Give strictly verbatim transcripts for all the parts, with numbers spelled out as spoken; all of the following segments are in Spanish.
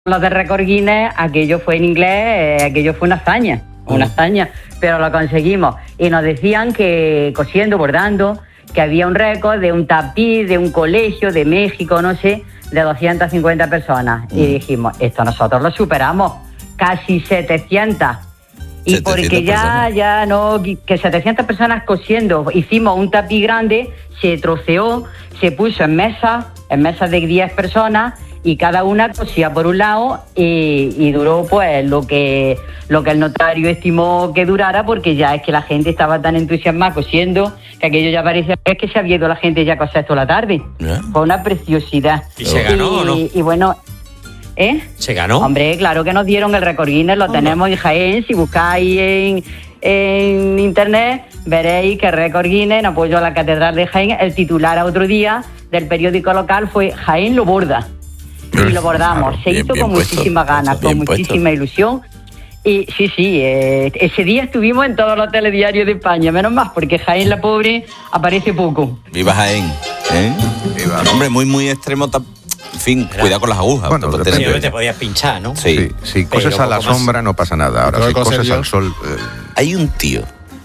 Los de récord Guinness, aquello fue en inglés, eh, aquello fue una hazaña, una hazaña, pero lo conseguimos. Y nos decían que cosiendo, bordando, que había un récord de un tapiz, de un colegio de México, no sé, de doscientas cincuenta personas. Y dijimos, esto nosotros lo superamos, casi setecientas. Y porque ya, ya no, que setecientas personas cosiendo, hicimos un tapiz grande, se troceó, se puso en mesas, en mesas de diez personas, y cada una cosía por un lado y, y duró pues lo que lo que el notario estimó que durara, porque ya es que la gente estaba tan entusiasmada cosiendo que aquello ya parecía que es que se había ido la gente ya a coser toda la tarde. ¿Eh? Fue una preciosidad. ¿Y se ganó y, o no? Y, y bueno, ¿eh? ¿Se ganó? Hombre, claro que nos dieron el récord Guinness, lo Hombre. tenemos en Jaén, si buscáis en, en internet veréis que récord Guinness, en apoyo a la Catedral de Jaén, el titular a otro día del periódico local fue Jaén lo borda. Y lo bordamos, claro, se bien, hizo bien con puesto, muchísimas ganas, con muchísima puesto. ilusión. Y sí, sí, eh, ese día estuvimos en todos los telediarios de España, menos más, porque Jaén la pobre aparece poco. Viva Jaén, ¿eh? Viva. Hombre, muy, muy extremo. En fin, Era. cuidado con las agujas. Bueno, te, te, te podías pinchar, ¿no? Sí, sí, cosas a la más... sombra no pasa nada. Ahora, si cosas al sol... Eh... Hay un tío,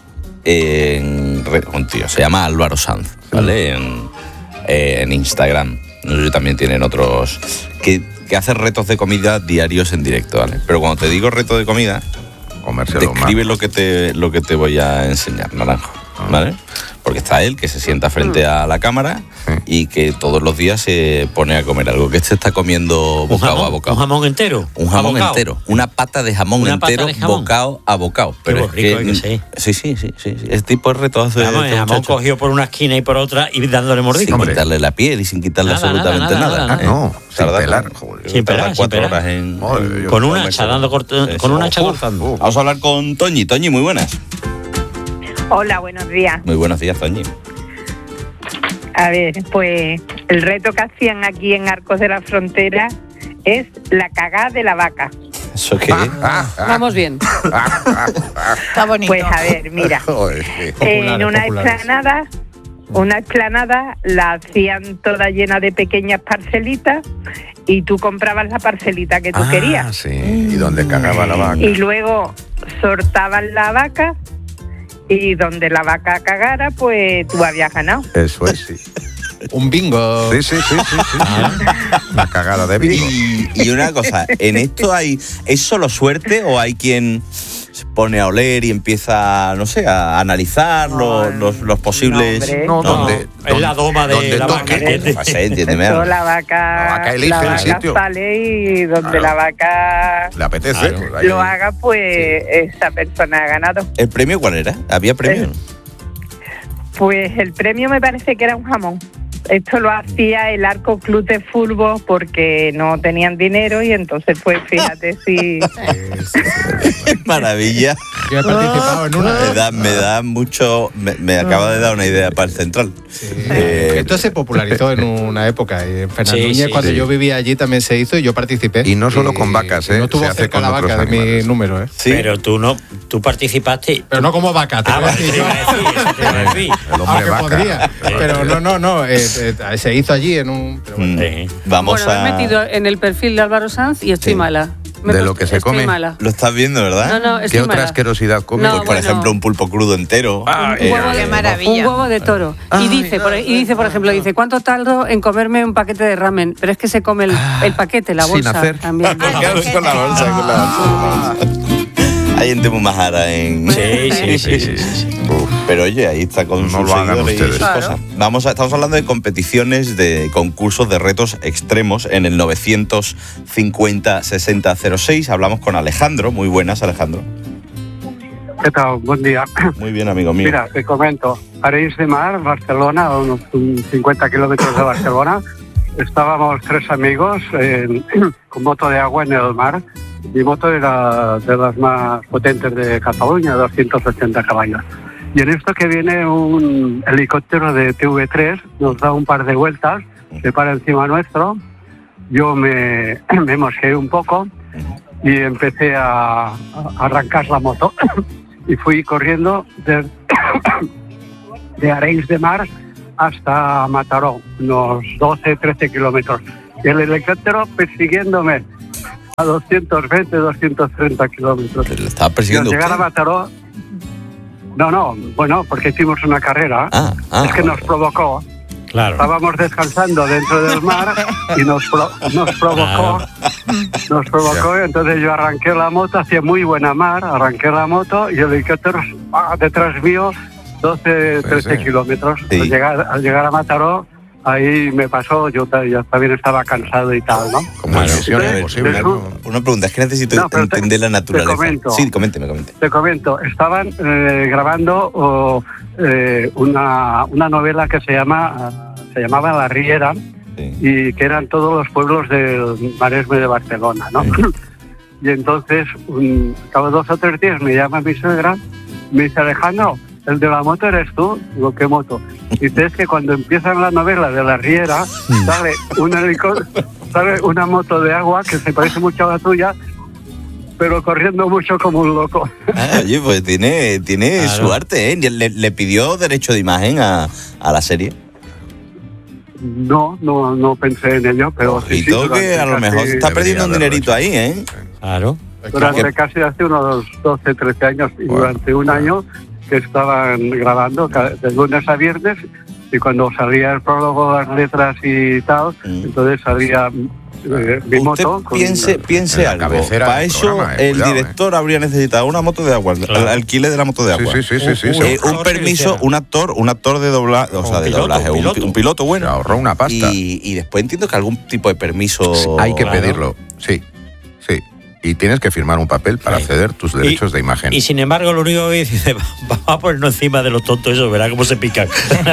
en, un tío, se llama Álvaro Sanz, ¿vale? En, eh, en Instagram. No sé si también tienen otros... Que, que hace retos de comida diarios en directo, ¿vale? Pero cuando te digo reto de comida, describe lo que, te, lo que te voy a enseñar, Naranjo, ¿vale? Porque está él, que se sienta frente a la cámara y que todos los días se pone a comer algo. Que este está comiendo bocado jamón, a bocado. ¿Un jamón entero? Un jamón ¿Abocado? entero. Una pata de jamón Una entero, de jamón. bocado a bocado. Pero Qué es rico, que, es que sí. Sí, sí, sí, sí, sí. Este tipo de retos hace Vamos, el jamón cogido por una esquina y por otra y dándole mordisco. Sin Hombre. quitarle la piel y sin quitarle Nada, absolutamente nada. nada. nada, nada, ¿eh? No, sin pelar. Joder, sin pelar, cuatro sin pelar. horas en... Joder, con un hacha, dando corto, con un hacha cortando. Vamos a hablar con Toñi. Toñi, muy buenas. Hola, buenos días. Muy buenos días, Toñi. A ver, pues el reto que hacían aquí en Arcos de la Frontera es la cagada de la vaca. ¿Eso qué? Vamos bien. Está bonito. Pues a ver, mira, en una explanada, una explanada la hacían toda llena de pequeñas parcelitas y tú comprabas la parcelita que tú ah, querías. Sí, y donde cagaba la vaca. Y luego sortaban la vaca. Y donde la vaca cagara, pues tú habías ganado. Eso es, sí. Un bingo. Sí, sí, sí, sí, sí. Una cagada de bingo. Y, y una cosa, ¿en esto hay es solo suerte o hay quien se pone a oler y empieza, no sé, a analizar no, los, los, los posibles... No, no, donde, no, es la doma de la vaca. No sé, entiéndeme. Eso, la vaca, la vaca elige la el vaca sitio. sale y donde claro. la vaca le apetece. Claro. Pues ahí... lo haga, pues sí. Esa persona ha ganado. ¿El premio cuál era? ¿Había premio? Eh, pues el premio me parece que era un jamón. Esto lo hacía el Arco Club de Fútbol porque no tenían dinero y entonces, pues, fíjate si... Maravilla. Yo he participado en una. Me da, me da mucho... Me, me acaba de dar una idea para el central. Sí. Eh, Esto se popularizó en una época. Y en Fernández sí, Núñez, sí, cuando sí. yo vivía allí, también se hizo y yo participé. Y no solo con vacas, ¿eh? No tuvo se hace cerca con la otros vaca de animales. mi número, ¿eh? Sí. Pero tú no, tú participaste. Pero no como vaca, te Ah, voy a vale, decir te iba a yo. decir, eso te iba a decir. El hombre Aunque vaca. podría. Pero no, no, no. Eh, eh, se hizo allí en un... Pero bueno. Mm. Vamos bueno, a... me he metido en el perfil de Álvaro Sanz y estoy Sí. mala. Me De he lo puesto- que se estoy come. mala. Lo estás viendo, ¿verdad? No, no, ¿Qué estoy otra mala. asquerosidad come? No, Pues, por bueno. ejemplo, un pulpo crudo entero. Ah, Un huevo eh, de qué maravilla. Un huevo de toro. Ay, y dice, por, y dice, por ejemplo, dice, ¿cuánto tardo en comerme un paquete de ramen? Pero es que se come el, el paquete, la sin bolsa hacer. también. Con la bolsa, con la bolsa, con la bolsa. Hay gente muy majara en... Sí, sí, sí, sí, sí, sí. Uf, pero oye, ahí está con No sus lo hagan seguidores y ustedes. sus Claro. cosas. Vamos a, estamos hablando de competiciones, de concursos, de retos extremos en el novecientos cincuenta sesenta cero seis. Hablamos con Alejandro. Muy buenas, Alejandro. ¿Qué tal? Buen día. Muy bien, amigo mío. Mira, te comento. Arenys de Mar, Barcelona, a unos cincuenta kilómetros de Barcelona. Estábamos tres amigos en, con moto de agua en el mar. Mi moto era de las más potentes de Cataluña, doscientos ochenta caballos. Y en esto que viene un helicóptero de T V tres, nos da un par de vueltas, se para encima nuestro. Yo me, me mosqueé un poco y empecé a, a arrancar la moto. Y fui corriendo de, de Arenys de Mar hasta Mataró, unos doce, trece kilómetros. Y el helicóptero persiguiéndome. a doscientos veinte, doscientos treinta kilómetros. ¿Le estaba persiguiendo Y al llegar usted? a Mataró... No, no, bueno, porque hicimos una carrera. Ah, ah, es que vale. nos provocó. Claro. Estábamos descansando dentro del mar y nos, pro- nos provocó. Nos provocó, entonces yo arranqué la moto, hacía muy buena mar, arranqué la moto y el helicóptero ah, detrás mío, doce, trece sí. kilómetros. Sí. Al, llegar, al llegar a Mataró, ahí me pasó, yo ta- ya también estaba cansado y tal, ¿no? Como en Bueno, misión de- imposible. de- ¿no? Una pregunta, es que necesito No, pero te- entender la te naturaleza. comento. Sí, coménteme, coménteme. Te comento, estaban eh, grabando oh, eh, una, una novela que se llama se llamaba La Riera, Sí. y que eran todos los pueblos del Maresme de Barcelona, ¿no? Y entonces, un, al cabo de dos o tres días, me llama mi suegra, me dice, Alejandro, el de la moto eres tú. Digo, ¿qué moto? Dice, es que cuando empiezan la novela de La Riera, sale una, helico- sale una moto de agua que se parece mucho a la tuya, pero corriendo mucho como un loco. Ah, oye, pues tiene, tiene Claro. su arte, ¿eh? ¿Le, le pidió derecho de imagen a, a la serie? No, no, no pensé en ello, pero sí, sí, Ojito que durante a lo mejor casi- se está perdiendo un Debería dinerito haberlo ahí, ¿eh? Claro. Durante casi hace unos doce, trece años y Bueno, durante un bueno. año que estaban grabando ca- de lunes a viernes, y cuando salía el prólogo, las letras y tal, Mm. entonces salía eh, mi Usted moto. con- piense, piense en la algo. cabecera Para del eso programa, eh, el cuidado, director habría necesitado una moto de agua, el- Claro. el alquiler de la moto de Sí, agua. sí, sí, sí, sí, Un- sí. Eh, un Jorge permiso, Luciano. un actor, un actor de doblaje, o sea, Un de piloto, doblaje, un un, piloto. un piloto Se bueno. ahorró una pasta. Y, y después entiendo que algún tipo de permiso. Hay que Claro. pedirlo, sí, sí. Y tienes que firmar un papel para Sí. ceder tus derechos de imagen. Y sin embargo, lo único que dice, vamos a ponernos encima de los tontos, eso, verá cómo se pican.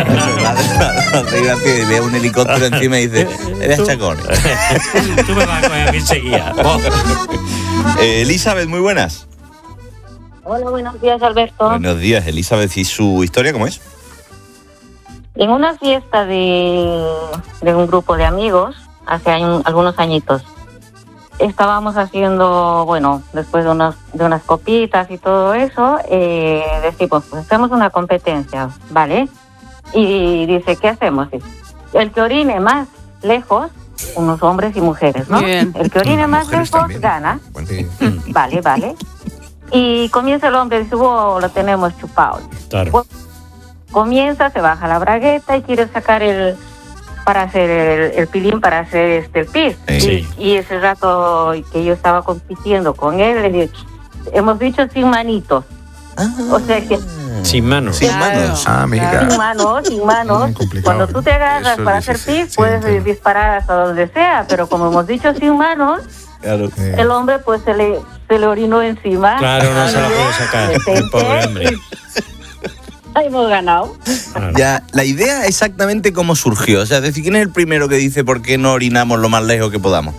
Hace gracia y ve un helicóptero encima y dice, eres chacones. Tú me vas a coger a mí enseguida. Vos. Eh, Elizabeth, muy buenas. Hola, buenos días, Alberto. Buenos días, Elizabeth. ¿Y su historia cómo es? En una fiesta de, de un grupo de amigos, hace año- algunos añitos, estábamos haciendo, bueno, después de, unos, de unas copitas y todo eso, eh, decimos, pues hacemos una competencia, ¿vale? Y dice, ¿qué hacemos? Dice, el que orine más lejos, unos hombres y mujeres, ¿no? Bien. El que orine más Mujeres lejos también. gana. Bueno, Sí. Vale, vale. Y comienza el hombre, dice, oh, lo tenemos chupado. Claro. Comienza, se baja la bragueta y quiere sacar el para hacer el, el pilín, para hacer este el pis. Sí. Y, y ese rato que yo estaba compitiendo con él, le dije, hemos dicho sin manitos. O sea que Sin manos. Sin Claro. manos. Ah, amiga. sin manos, sin manos. Mm, complicado. Cuando tú te agarras Eso para dice, hacer sí, pis, sí, puedes entiendo. disparar hasta donde sea, pero como hemos dicho sin manos, Claro. Eh, el hombre pues se le, se le orinó encima. Claro, no se la puede sacar. El pobre hombre. Hemos ganado. Claro. Ya, la idea exactamente cómo surgió. O sea, es decir, ¿quién es el primero que dice por qué no orinamos lo más lejos que podamos?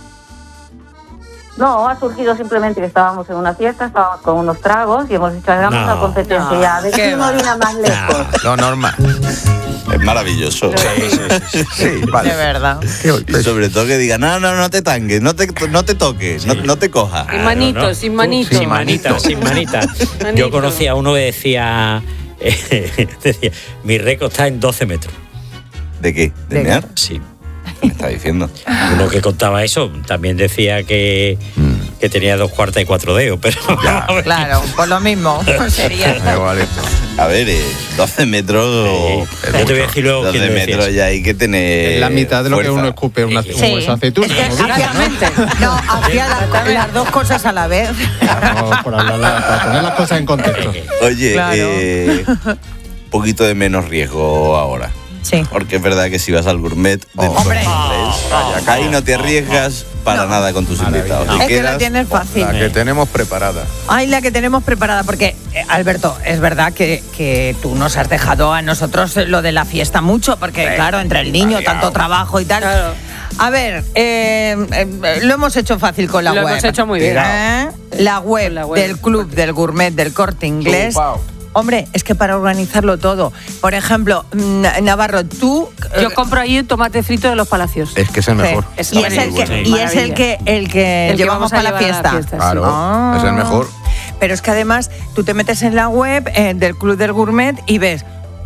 No, ha surgido simplemente que estábamos en una fiesta, estábamos con unos tragos y hemos dicho, hagamos No. una competencia No, ya, a ver qué quién va. orina más lejos. Lo normal. Es maravilloso. Sí, vale. De verdad. Y sobre todo que diga, no, no, no te tanques, no te, no te toques, no, no te cojas. Sin manito, ¿no? sin manito. Sin manita, sin manita. Manito. Yo conocí a uno que decía, eh, decía, mi récord está en doce metros. ¿De qué? ¿De, ¿De mear? Sí. ¿Qué me está diciendo? Uno que contaba eso también decía que, que tenía dos cuartas y cuatro dedos, pero Claro, por lo mismo. Sería. Igualito. A ver, eh, doce metros. Eh, es yo te voy a mucho. decir luego quién doce lo decía metros eso. ya hay que tener. es la mitad de lo que fuerza. uno escupe una, Sí. un hueso de aceituna. Es que como dicen, obviamente, no, hacía la- las dos cosas a la vez. ¿no? No, por hablar- para poner las cosas en contexto. Oye, Claro. eh, un poquito de menos riesgo ahora. Sí. Porque es verdad que si vas al gourmet de Oh, hombre. inglés, ahí no te arriesgas para nada con tus invitados. Te Es que quedas- lo tienes fácil. La que tenemos preparada. Ay, la que tenemos preparada, porque, eh, Alberto, es verdad que, que tú nos has dejado a nosotros lo de la fiesta mucho, porque, claro, entre el niño, tanto trabajo y tal. Claro. A ver, eh, eh, lo hemos hecho fácil con la Lo web. hemos hecho muy bien. ¿Eh? La web, Con la web. del Club del Gourmet del Corte Inglés. Chupao. Hombre, es que para organizarlo todo. Por ejemplo, mm, Navarro, tú. eh, Yo compro ahí un tomate frito de los Palacios. Es que es el mejor. Es y es el que, Sí. y es el que, el que El que llevamos vamos a para la llevar a la fiesta. fiesta, sí. Claro, Ah. es el mejor. Pero es que además tú te metes en la web eh, del Club del Gourmet y ves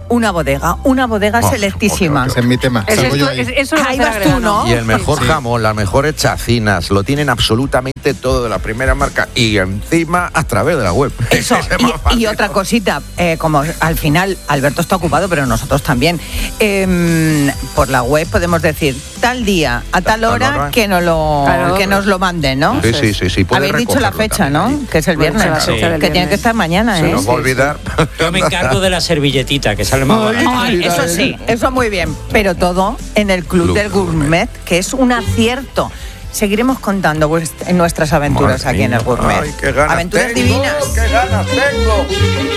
una bodega, una bodega Oh, selectísima. Ese es mi tema. Es Salgo yo esto- ahí. es- eso lo Ahí hace vas la tú, Grano. ¿no? Y el mejor Sí. jamón, las mejores chacinas, lo tienen absolutamente todo de la primera marca y encima a través de la web. Eso, Ese es más y, fácil. y otra cosita, eh, como al final Alberto está ocupado, pero nosotros también, eh, por la web podemos decir tal día, a tal Tal hora, hora. que nos lo, Claro. que nos lo manden, ¿no? Sí, sí, sí, sí. puede Habéis dicho la recogerlo fecha, también. ¿no? Que es el Hemos dicho viernes. la fecha del Que tiene viernes. que estar mañana, Se ¿eh? nos va a olvidar. Yo me encargo de la servilletita, que sale más barato. Ay, eso sí, eso muy bien. Pero todo en el Club, Club del Gourmet, que es un acierto. Seguiremos contando vuest- en nuestras aventuras Madre aquí en el mía. Gourmet. Ay, qué ganas Aventuras tengo, divinas. ¡Qué ganas tengo!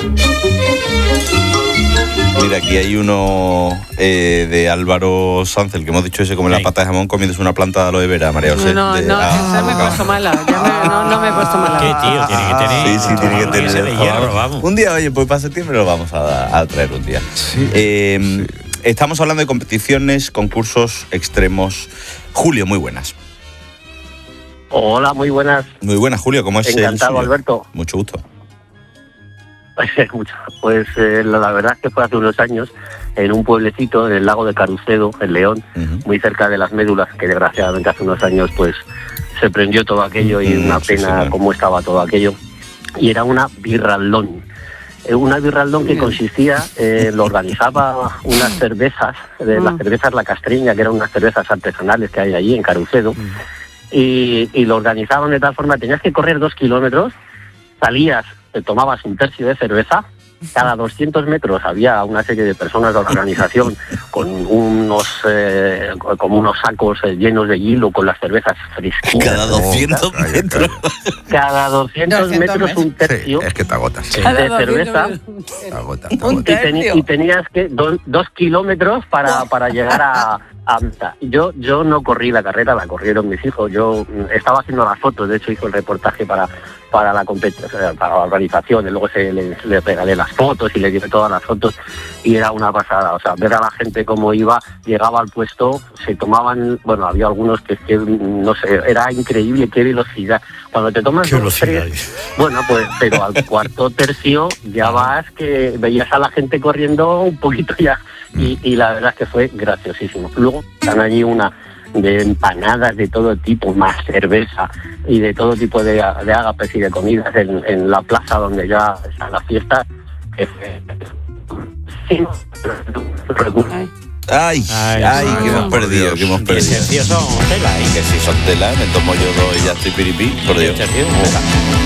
Mira, aquí hay uno eh, de Álvaro Sanz, el que hemos dicho ese, come la Sí. pata de jamón comiéndose una planta de aloe vera, María José. No, de- no, ah, esa me he boca. puesto mala. Ya me- no, no me he puesto mala. Qué tío, tiene que tener. Sí, sí, tiene que Ese tener de el hierro, favor. vamos. Un día, oye, pues para septiembre lo vamos a, a traer un día. Eh, Estamos hablando de competiciones, concursos extremos. Julio, muy buenas. Hola, muy buenas. Muy buenas, Julio, ¿cómo es el Encantado, suyo? Alberto. Mucho gusto. Pues eh, la, la verdad es que fue hace unos años en un pueblecito en el lago de Carucedo, en León, Ujú. muy cerca de las médulas, que desgraciadamente hace unos años pues se prendió todo aquello y Mm, una sí, pena señor. cómo estaba todo aquello. Y era una birraldón. Eh, Una birraldón que consistía, eh, lo organizaba unas cervezas, de las Mm. cervezas La Castreña, que eran unas cervezas artesanales que hay allí en Carucedo, y, y lo organizaban de tal forma, tenías que correr dos kilómetros, salías, te tomabas un tercio de cerveza, cada doscientos metros había una serie de personas de la organización con unos eh, como unos sacos eh, llenos de hielo con las cervezas fresquitas. Cada doscientos calla, metros. Cada doscientos doscientos metros un Sí, tercio es que te agotas. Sí. de cerveza. Te agotas, te Un Y, agotas. teni- y tenías que do- dos kilómetros para, para llegar a, a meta. Yo yo no corrí la carrera, la corrieron mis hijos. Yo mm, estaba haciendo las fotos, de hecho hizo el reportaje para para la compet- o sea, para la organización, y luego se le, le regalé las fotos y le di todas las fotos y era una pasada. O sea, ver a la gente cómo iba, llegaba al puesto, se tomaban, bueno, había algunos que, que no sé, era increíble qué velocidad. Cuando te tomas Qué dos, velocidad. tres, bueno, pues, pero al cuarto tercio ya vas que veías a la gente corriendo un poquito ya y, y la verdad es que fue graciosísimo. Luego están allí una de empanadas de todo tipo, más cerveza y de todo tipo de, de ágapes y de comidas en, en la plaza donde ya está la fiesta. Que fue- sí, Ay. Ay, Ay, ay, sí. que hemos perdido, que hemos Y perdido. esencias son tela, ¿eh? Que si son tela, me tomo yo dos y ya estoy piripí, por Y Dios. este tío, tela.